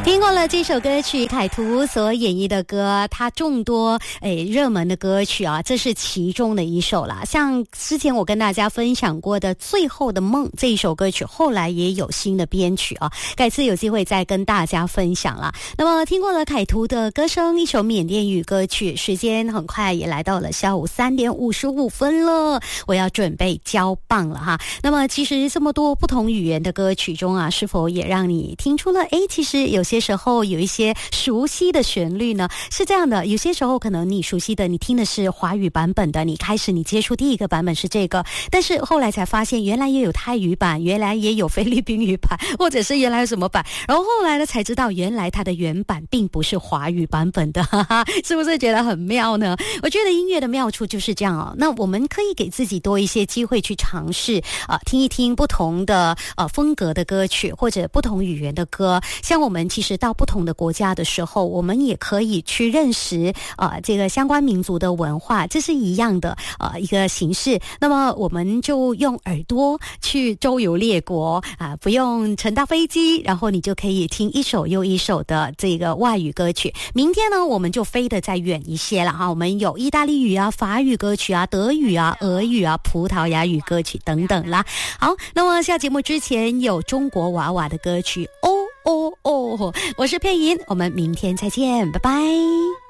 听过了这首歌曲，凯图所演绎的歌，它众多热门的歌曲啊，这是其中的一首啦。像之前我跟大家分享过的《最后的梦》这一首歌曲，后来也有新的编曲啊，改次有机会再跟大家分享啦。那么听过了凯图的歌声，一首缅甸语歌曲，时间很快也来到了下午3点55分了，我要准备交棒了哈。那么其实这么多不同语言的歌曲中啊，是否也让你听出了其实有些时候有一些熟悉的旋律呢？是这样的，有些时候可能你熟悉的，你听的是华语版本的，你接触第一个版本是这个，但是后来才发现原来也有泰语版，原来也有菲律宾语版，或者是原来有什么版，然后后来呢才知道原来它的原版并不是华语版本的，哈哈，是不是觉得很妙呢？我觉得音乐的妙处就是这样那我们可以给自己多一些机会去尝试听一听不同的风格的歌曲，或者不同语言的歌。像我们其实到不同的国家的时候，我们也可以去认识这个相关民族的文化，这是一样的一个形式。那么我们就用耳朵去周游列国不用乘搭飞机，然后你就可以听一首又一首的这个外语歌曲。明天呢我们就飞得再远一些了我们有意大利语法语歌曲德语俄语葡萄牙语歌曲等等啦。好，那么下节目之前有中国娃娃的歌曲哦，我是佩莹，我们明天再见，拜拜。